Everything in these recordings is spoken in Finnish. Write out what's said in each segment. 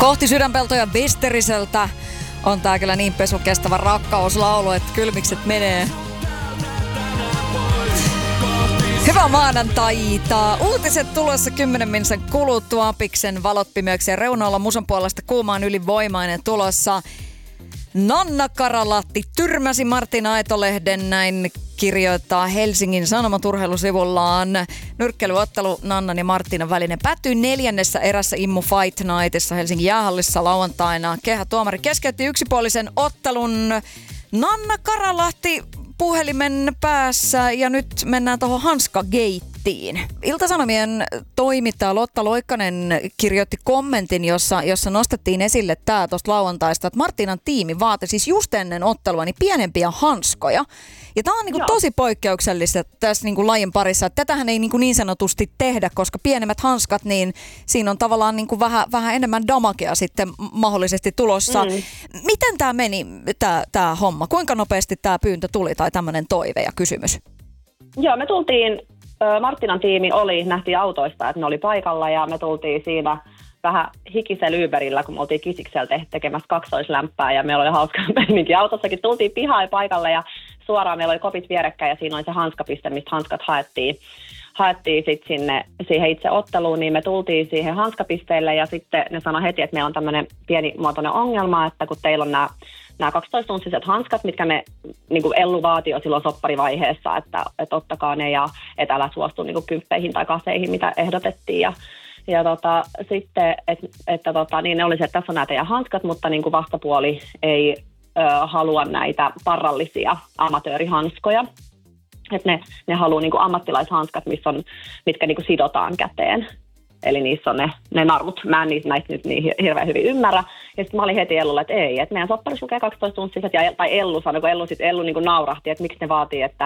Kohti sydänpeltoja Besteriseltä on tää kyllä niin pesukestävä rakkauslaulu, että kylmikset menee. Hyvää maanantaita! Uutiset tulossa 10 minsan kuluttua. Apiksen valot pimeyksiä reunalla musan puolesta kuumaan ylivoimainen tulossa. Nanna Karalahti tyrmäsi Martin Aitolehden, näin kirjoittaa Helsingin Sanomat urheilusivullaan. Nyrkkelyottelu Nannan ja Martinan välinen päättyi 4. erässä Immu Fight Nightissa Helsingin jäähallissa lauantaina. Kehätuomari keskeytti yksipuolisen ottelun. Nanna Karalahti puhelimen päässä ja nyt mennään tuohon hanskageittiin. Ilta-Sanomien toimittaja Lotta Loikkanen kirjoitti kommentin, jossa nostettiin esille tämä tuosta lauantaista, että Martinan tiimi vaati siis just ennen ottelua niin pienempiä hanskoja. Ja tämä on tosi poikkeuksellista tässä lajin parissa, että tätähän ei niin sanotusti tehdä, koska pienemmät hanskat, niin siinä on tavallaan vähän enemmän damakea sitten mahdollisesti tulossa. Miten tämä meni, tämä homma? Kuinka nopeasti tämä pyyntö tuli tai tämmöinen toive ja kysymys? Joo, me tultiin, Martinan tiimi nähtiin autoista, että ne oli paikalla ja me tultiin siinä vähän hikisellä Uberillä, kun me oltiin Kisiksellä tekemässä kaksoislämpää ja meillä oli hauska meininki. Autossakin tultiin pihaan paikalle ja suoraan meillä oli kopit vierekkäin ja siinä oli se hanskapiste, mistä hanskat haettiin sitten siihen itse otteluun, niin me tultiin siihen hanskapisteelle ja sitten ne sanoi heti, että meillä on tämmöinen pienimuotoinen ongelma, että kun teillä on nämä 12-unssiset hanskat, mitkä me niin kuin Ellu vaati jo silloin sopparivaiheessa, että ottakaa ne ja et älä suostu niin kuin kymppeihin tai kaseihin, mitä ehdotettiin ja sitten, niin ne oli se, että tässä on nämä teidän hanskat, mutta niin kuin vastapuoli ei halua näitä parrallisia amatöörihanskoja. Että ne haluaa niin kuin ammattilaishanskat, mitkä niin kuin sidotaan käteen. Eli niissä on ne narut. Mä en näistä nyt niin hirveän hyvin ymmärrä. Ja sitten mä olin heti Ellulle, että ei, että meidän sopparissa lukee 12-unssiset. Tai Ellu sanoi, kun Ellu niin kuin naurahti, että miksi ne vaatii, että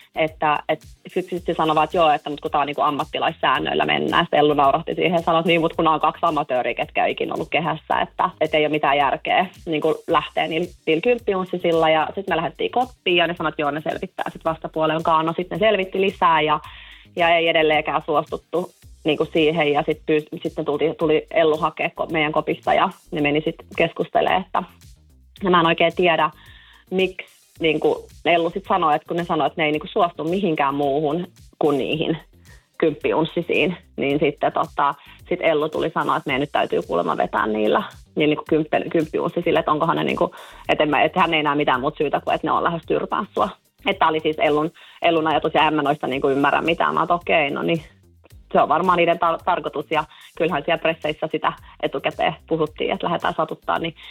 sitten sanovat, että joo, että kun tämä on niin kuin ammattilaissäännöillä mennään. Sitten Ellu naurahti siihen ja sanoi, että niin, mutta kun nämä on 2 amatööriä, ketkä ei ikinä ollut kehässä, että ei ole mitään järkeä niin kuin lähteä niillä 10-unssisilla. Ja sitten me lähdettiin koppiin ja ne sanoivat, että joo, ne selvittää sitten vastapuolen kanssa. No sitten ne selvitti lisää ja ei edelleenkään suostuttu niin kuin siihen. Ja sitten tuli Ellu hakea meidän kopista ja ne meni sitten keskustelemaan, että mä en oikein tiedä, miksi. Niin kuin Ellu sitten sanoi, että kun ne sanoi, että ne ei niin kuin suostu mihinkään muuhun kuin niihin 10-unssisiin, niin sitten Ellu tuli sanoa, että meidän nyt täytyy kuulemma vetää niillä niin kuin 10-unssisille, että onkohan ne niin kuin, että hän ei näe mitään muuta syytä kuin, että ne on lähes tyrpää sua. Että oli siis Ellun ajatus ja en mä noista niin kuin ymmärrä mitään. Mä oon, okei, no niin. Se on varmaan niiden tarkoitus ja kyllähän siellä presseissä sitä etukäteen puhuttiin, että lähdetään satuttaa, niin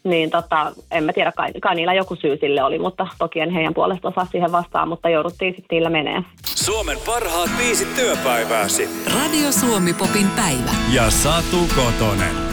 en mä tiedä, kai niillä joku syy sille oli, mutta toki en heidän puolesta osaa siihen vastaan, mutta jouduttiin sitten niillä menee. Suomen parhaat 5 työpäivääsi. Radio Suomi Popin päivä. Ja Satu Kotonen.